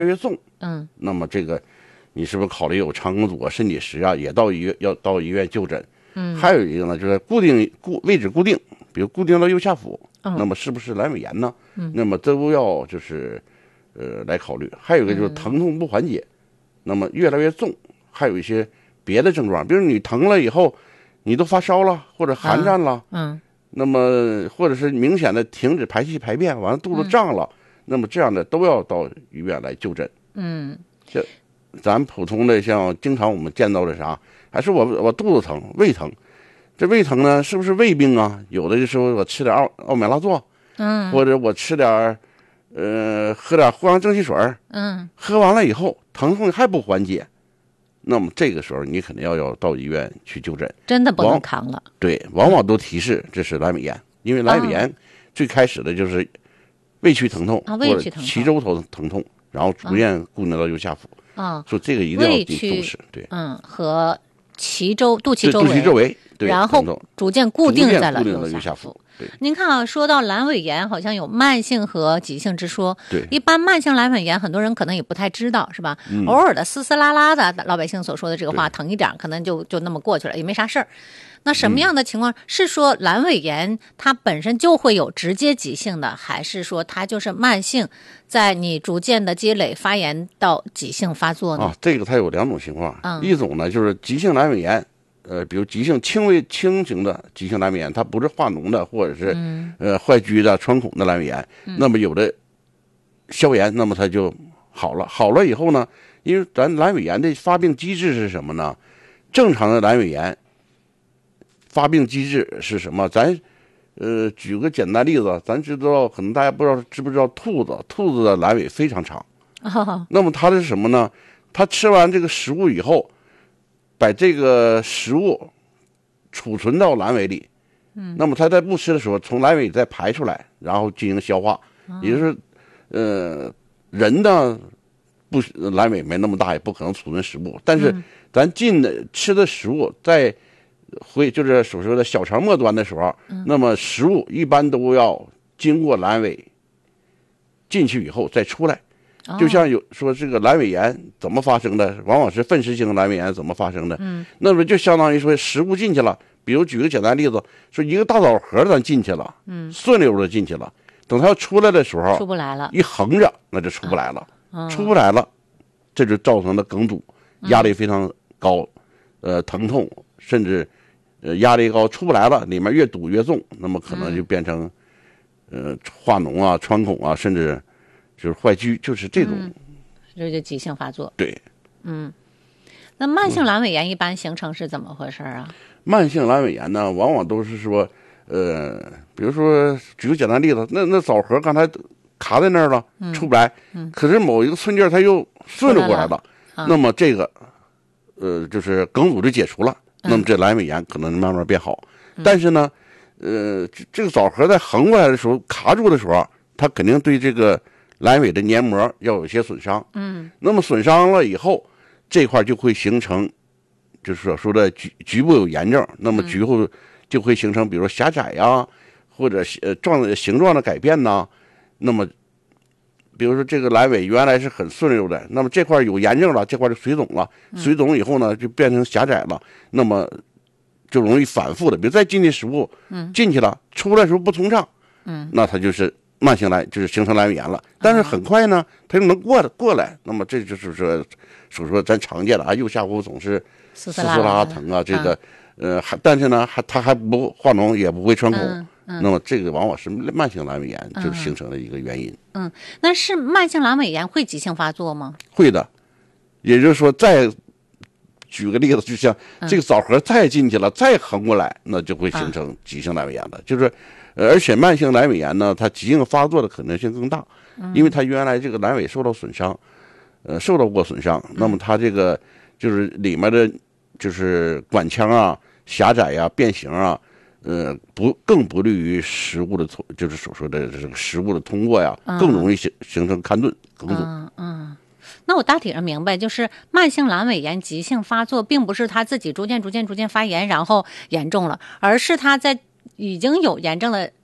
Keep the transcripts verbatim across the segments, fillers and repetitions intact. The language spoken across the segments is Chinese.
越重， 嗯， 那么这个你是不是考虑有肠梗阻啊、肾结石啊，也到医院要到医院就诊？ 嗯， 还有一个呢，就是固定固位置固定，比如固定到右下腹， 嗯、 那么是不是阑尾炎呢？ 嗯， 那么都要就是呃来考虑。还有一个就是疼痛不缓解，嗯、那么越来越重，还有一些别的症状，比如你疼了以后，你都发烧了或者寒战了， 嗯，嗯那么或者是明显的停止排气排便，完了肚子胀了，嗯、那么这样的都要到医院来就诊。 嗯， 这咱普通的像经常我们见到的啥，还是我我肚子疼、胃疼，这胃疼呢是不是胃病啊？有的就说我吃点奥奥美拉唑， 嗯， 或者我吃点呃喝点藿香正气水， 嗯， 喝完了以后疼痛还不缓解，那么这个时候你肯定要要到医院去就诊， 真的不能扛了。 对，往往都提示这是阑尾炎，因为阑尾炎最开始的就是胃区疼痛、 啊、胃区疼痛或者脐周头疼痛，然后逐渐固定到右下腹。 啊， 说这个一定要重视，对， 嗯，和脐周、肚脐周围， 肚脐周围，对， 然后逐渐固定在了右下腹。对， 您看啊，说到阑尾炎，好像有慢性和急性之说。 对， 一般慢性阑尾炎，很多人可能也不太知道，是吧？嗯、偶尔的嘶嘶啦啦的，老百姓所说的这个话，疼一点，可能就就那么过去了，也没啥事儿。那什么样的情况、嗯、是说阑尾炎它本身就会有直接急性的，还是说它就是慢性，在你逐渐的积累发炎到急性发作呢？ 啊，这个它有两种情况， 嗯、 一种呢就是急性阑尾炎，呃，比如急性轻微轻型的急性阑尾炎，它不是化脓的或者是、嗯、呃坏疽的穿孔的阑尾炎，嗯、那么有的消炎，那么它就好了。好了以后呢，因为咱阑尾炎的发病机制是什么呢？正常的阑尾炎发病机制是什么？咱呃举个简单例子，咱知道可能大家不知道知不知道兔子，兔子的阑尾非常长。 哦、 那么它是什么呢？它吃完这个食物以后，把这个食物储存到阑尾里，嗯，那么它在不吃的时候，从阑尾里再排出来，然后进行消化。哦、也就是，呃，人呢不阑尾没那么大，也不可能储存食物，但是咱进的吃的食物在会就是所说的小肠末端的时候，嗯、那么食物一般都要经过阑尾进去以后再出来。就像有说这个阑尾炎怎么发生的，往往是粪湿性阑尾炎怎么发生的，嗯，那么就相当于说食物进去了，比如举个简单例子，说一个大枣核咱进去了，嗯，顺溜的进去了，等它要出来的时候， 出不来了， 一横着那就出不来了， 啊、 出不来了，这就造成了梗阻，压力非常高，嗯、呃，疼痛，甚至呃压力高出不来了，里面越堵越重，那么可能就变成、嗯、呃化脓啊、穿孔啊，甚至就是坏疽，就是这种， 嗯、这就急性发作。 对， 嗯，那慢性阑尾炎一般形成是怎么回事啊？ 慢性阑尾炎呢，往往都是说，呃，比如说举个简单例子，那那枣核刚才卡在那儿了，嗯、出不来，嗯、可是某一个寸劲儿它又顺着过来了，了啊、那么这个，呃，就是梗阻就解除了，嗯、那么这阑尾炎可能慢慢变好。嗯、但是呢，呃，这个枣核在横过来的时候卡住的时候，它肯定对这个阑尾的黏膜要有些损伤，嗯，那么损伤了以后，这块就会形成，就是所说的局局部有炎症，那么局部就会形成，比如说狭窄呀、啊，或者呃状形状的改变呐、啊，那么，比如说这个阑尾原来是很顺溜的，那么这块有炎症了，这块就水肿了，水肿以后呢就变成狭窄了，那么就容易反复的，比如再进去食物，嗯，进去了，出来的时候不通畅，嗯，那它就是慢性阑就是形成阑尾炎了，但是很快呢，它又能过过来，那么这就是说，所说咱常见的啊，右下腹总是嘶嘶啦疼啊，这个、嗯、呃，还但是呢，还它还不化脓，也不会穿孔，嗯嗯、那么这个往往是慢性阑尾炎就是形成的一个原因。 嗯，嗯那是慢性阑尾炎会急性发作吗？ 会的，也就是说，再举个例子，就像这个枣核再进去了，嗯、再横过来，那就会形成急性阑尾炎了，就是。呃，而且慢性阑尾炎呢，它急性发作的可能性更大，因为它原来这个阑尾受到损伤，呃，受到过损伤，那么它这个就是里面的就是管腔啊狭窄呀、啊、变形啊，呃，不更不利于食物的通，就是所说的这个食物的通过呀，更容易形形成勘顿梗阻。 嗯嗯。那我大体上明白，就是慢性阑尾炎急性发作，并不是它自己逐渐逐渐逐渐发炎，然后严重了，而是它在已经有炎症的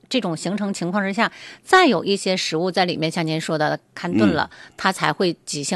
这种形成情况之下，再有一些食物在里面，像您说的看炖了，它才会急性